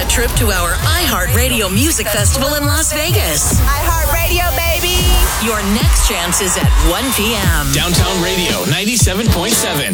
a trip to our iHeartRadio Music Festival in Las Vegas. iHeartRadio, baby! Your next chance is at 1 p.m. Downtown Radio 97.7.